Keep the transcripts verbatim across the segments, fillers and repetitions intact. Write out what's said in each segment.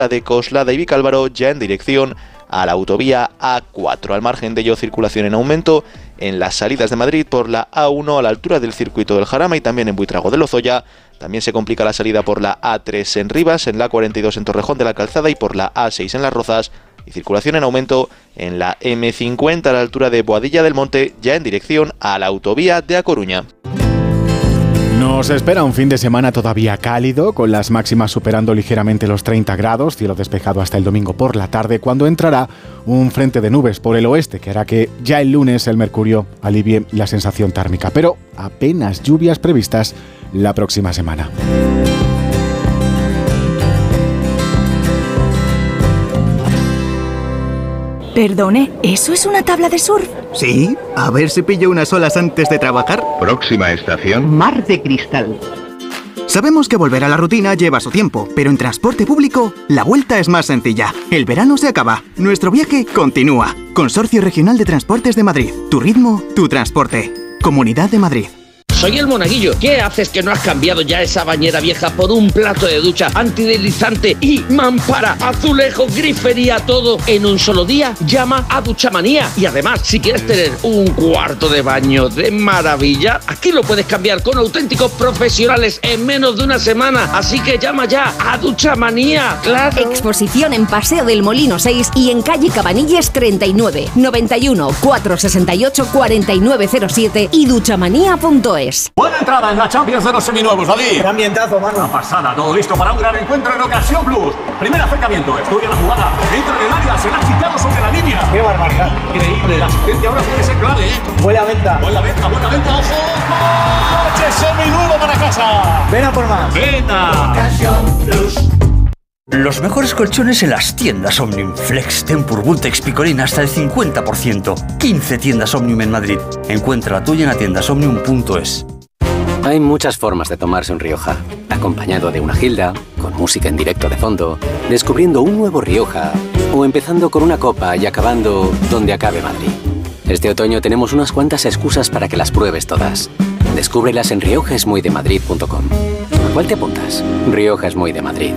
de Coslada y Vicálvaro ya en dirección a la autovía A cuatro. Al margen de ello, circulación en aumento en las salidas de Madrid por la A uno a la altura del circuito del Jarama y también en Buitrago de Lozoya. También se complica la salida por la A tres en Rivas, en la cuarenta y dos en Torrejón de la Calzada y por la A seis en Las Rozas. Y circulación en aumento en la eme cincuenta a la altura de Boadilla del Monte, ya en dirección a la autovía de A Coruña. Nos espera un fin de semana todavía cálido, con las máximas superando ligeramente los treinta grados, cielo despejado hasta el domingo por la tarde, cuando entrará un frente de nubes por el oeste, que hará que ya el lunes el mercurio alivie la sensación térmica, pero apenas lluvias previstas la próxima semana. Perdone, ¿eso es una tabla de surf? Sí, a ver si pillo unas olas antes de trabajar. Próxima estación, Mar de Cristal. Sabemos que volver a la rutina lleva su tiempo, pero en transporte público la vuelta es más sencilla. El verano se acaba, nuestro viaje continúa. Consorcio Regional de Transportes de Madrid. Tu ritmo, tu transporte. Comunidad de Madrid. Soy el Monaguillo. ¿Qué haces que no has cambiado ya esa bañera vieja por un plato de ducha antideslizante y mampara, azulejo, grifería, todo en un solo día? Llama a Duchamanía. Y además, si quieres tener un cuarto de baño de maravilla, aquí lo puedes cambiar con auténticos profesionales en menos de una semana. Así que llama ya a Duchamanía. ¡Claro! Exposición en Paseo del Molino seis y en calle Cabanilles treinta y nueve, noventa y uno, cuatrocientos sesenta y ocho, cuarenta y nueve cero siete y duchamanía punto es. Buena entrada en la Champions de los seminuevos, David. Qué ambientazo, mano. Una pasada, todo listo para un gran encuentro en Ocasión Plus. Primer acercamiento, estudia la jugada, entra en el área, se la ha quitado sobre la línea. Qué barbaridad. Increíble, la asistencia ahora puede ser clave, ¿eh? Buena venta. Buena venta, buena venta, ojo. ¡Coche seminuevo para casa! Ven a por más. ¡Venta! Ocasión Plus. Los mejores colchones en las tiendas Omnium. Flex, Tempur, Vultex, Picolín hasta el cincuenta por ciento. quince tiendas Omnium en Madrid. Encuentra la tuya en atiendas omnium punto es. Hay muchas formas de tomarse un Rioja. Acompañado de una gilda, con música en directo de fondo, descubriendo un nuevo Rioja, o empezando con una copa y acabando donde acabe Madrid. Este otoño tenemos unas cuantas excusas para que las pruebes todas. Descúbrelas en rioja es muy de madrid punto com. ¿A cuál te apuntas? Rioja es muy de Madrid.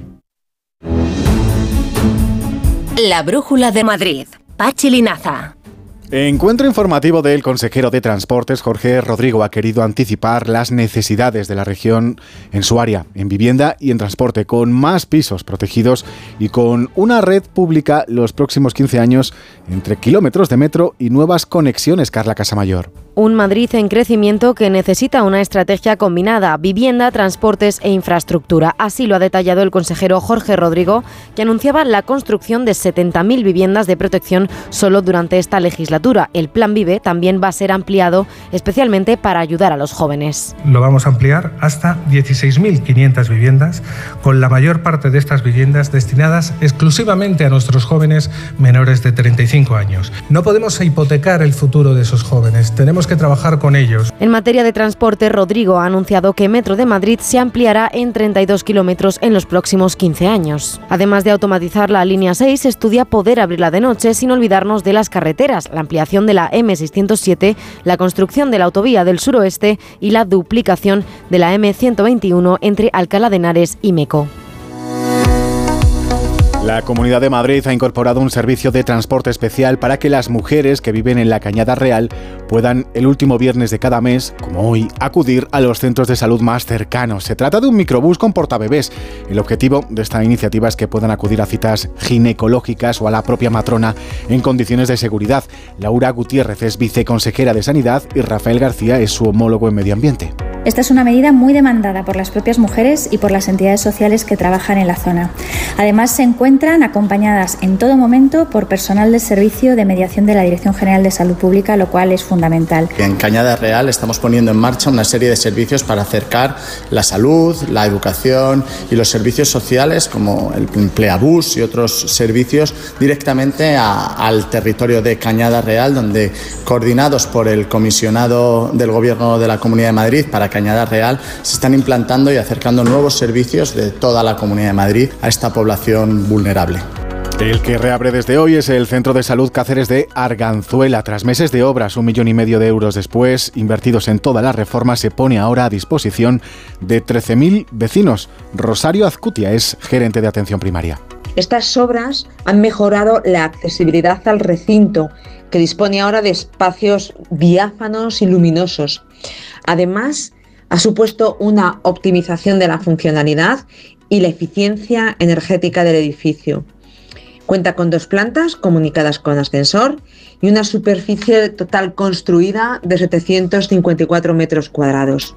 La Brújula de Madrid. Pachi Linaza. Encuentro informativo del consejero de Transportes, Jorge Rodrigo, ha querido anticipar las necesidades de la región en su área, en vivienda y en transporte, con más pisos protegidos y con una red pública los próximos quince años entre kilómetros de metro y nuevas conexiones. Carla Casamayor. Un Madrid en crecimiento que necesita una estrategia combinada, vivienda, transportes e infraestructura. Así lo ha detallado el consejero Jorge Rodrigo, que anunciaba la construcción de setenta mil viviendas de protección solo durante esta legislatura. El Plan Vive también va a ser ampliado especialmente para ayudar a los jóvenes. Lo vamos a ampliar hasta dieciséis mil quinientas viviendas, con la mayor parte de estas viviendas destinadas exclusivamente a nuestros jóvenes menores de treinta y cinco años. No podemos hipotecar el futuro de esos jóvenes, tenemos que trabajar con ellos. En materia de transporte, Rodrigo ha anunciado que Metro de Madrid se ampliará en treinta y dos kilómetros en los próximos quince años. Además de automatizar la línea seis, estudia poder abrirla de noche sin olvidarnos de las carreteras, la ampliación de la eme seiscientos siete, la construcción de la autovía del suroeste y la duplicación de la eme ciento veintiuno entre Alcalá de Henares y Meco. La Comunidad de Madrid ha incorporado un servicio de transporte especial para que las mujeres que viven en la Cañada Real puedan, el último viernes de cada mes, como hoy, acudir a los centros de salud más cercanos. Se trata de un microbús con portabebés. El objetivo de esta iniciativa es que puedan acudir a citas ginecológicas o a la propia matrona en condiciones de seguridad. Laura Gutiérrez es viceconsejera de Sanidad y Rafael García es su homólogo en Medio Ambiente. Esta es una medida muy demandada por las propias mujeres y por las entidades sociales que trabajan en la zona. Además, se encuentran acompañadas en todo momento por personal del Servicio de Mediación de la Dirección General de Salud Pública, lo cual es fundamental. En Cañada Real estamos poniendo en marcha una serie de servicios para acercar la salud, la educación y los servicios sociales, como el Empleabús y otros servicios, directamente a, al territorio de Cañada Real, donde, coordinados por el comisionado del Gobierno de la Comunidad de Madrid para Cañada Real, se están implantando y acercando nuevos servicios de toda la Comunidad de Madrid a esta población vulnerable. El que reabre desde hoy es el Centro de Salud Cáceres de Arganzuela. Tras meses de obras, un millón y medio de euros después, invertidos en toda la reforma, se pone ahora a disposición de trece mil vecinos. Rosario Azcutia es gerente de atención primaria. Estas obras han mejorado la accesibilidad al recinto, que dispone ahora de espacios diáfanos y luminosos. Además, ha supuesto una optimización de la funcionalidad y la eficiencia energética del edificio. Cuenta con dos plantas comunicadas con ascensor y una superficie total construida de setecientos cincuenta y cuatro metros cuadrados.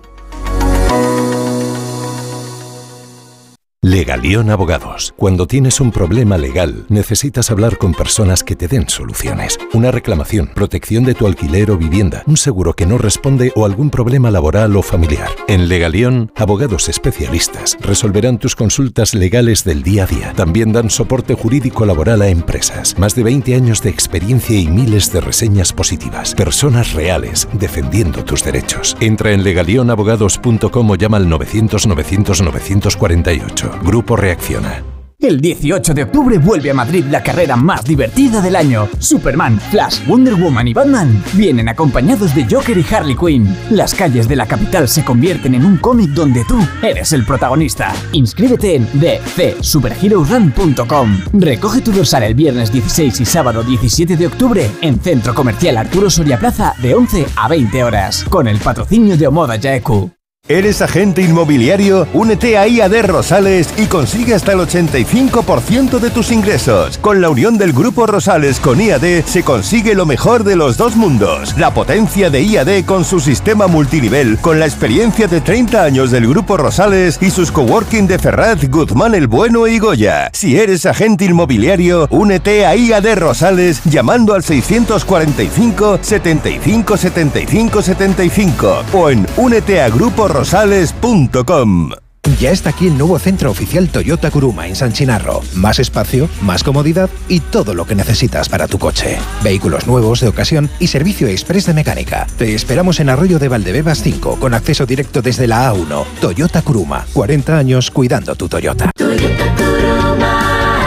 Legalión Abogados. Cuando tienes un problema legal, necesitas hablar con personas que te den soluciones. Una reclamación, protección de tu alquiler o vivienda, un seguro que no responde o algún problema laboral o familiar. En Legalión, abogados especialistas resolverán tus consultas legales del día a día. También dan soporte jurídico laboral a empresas. Más de veinte años de experiencia y miles de reseñas positivas. Personas reales defendiendo tus derechos. Entra en legalion abogados punto com o llama al novecientos novecientos novecientos cuarenta y ocho. Grupo Reacciona. El dieciocho de octubre vuelve a Madrid la carrera más divertida del año. Superman, Flash, Wonder Woman y Batman vienen acompañados de Joker y Harley Quinn. Las calles de la capital se convierten en un cómic donde tú eres el protagonista. Inscríbete en d c superheroes run punto com. Recoge tu dorsal el viernes dieciséis y sábado diecisiete de octubre en Centro Comercial Arturo Soria Plaza de once a veinte horas. Con el patrocinio de Omoda Yaeku. ¿Eres agente inmobiliario? Únete a I A D Rosales y consigue hasta el ochenta y cinco por ciento de tus ingresos. Con la unión del Grupo Rosales con I A D se consigue lo mejor de los dos mundos. La potencia de I A D con su sistema multinivel, con la experiencia de treinta años del Grupo Rosales y sus coworking de Ferraz, Guzmán el Bueno y Goya. Si eres agente inmobiliario, únete a I A D Rosales llamando al seiscientos cuarenta y cinco, setenta y cinco, setenta y cinco, setenta y cinco o en únete a Grupo Rosales punto com. Ya está aquí el nuevo centro oficial Toyota Kuruma en San Chinarro. Más espacio, más comodidad y todo lo que necesitas para tu coche. Vehículos nuevos de ocasión y servicio express de mecánica. Te esperamos en Arroyo de Valdebebas cinco, con acceso directo desde la A uno. Toyota Kuruma. cuarenta años cuidando tu Toyota. Toyota Kuruma.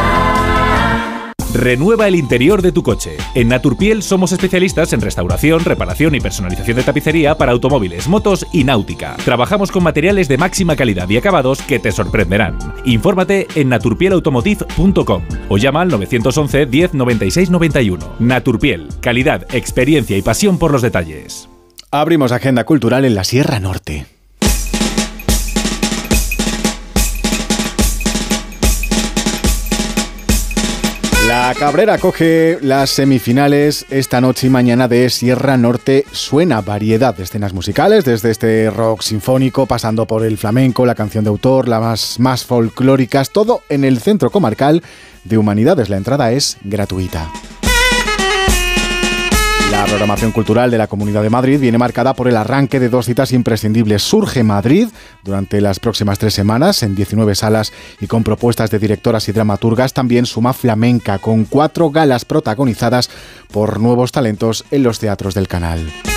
Renueva el interior de tu coche. En Naturpiel somos especialistas en restauración, reparación y personalización de tapicería para automóviles, motos y náutica. Trabajamos con materiales de máxima calidad y acabados que te sorprenderán. Infórmate en naturpiel automotive punto com o llama al novecientos once, diez, noventa y seis, noventa y uno. Naturpiel, calidad, experiencia y pasión por los detalles. Abrimos agenda cultural en la Sierra Norte. La Cabrera acoge las semifinales esta noche y mañana de Sierra Norte Suena. Variedad de escenas musicales, desde este rock sinfónico, pasando por el flamenco, la canción de autor, las más, más folclóricas, todo en el Centro Comarcal de Humanidades. La entrada es gratuita. La programación cultural de la Comunidad de Madrid viene marcada por el arranque de dos citas imprescindibles. Surge Madrid durante las próximas tres semanas en diecinueve salas y con propuestas de directoras y dramaturgas. También suma Flamenca con cuatro galas protagonizadas por nuevos talentos en los teatros del canal.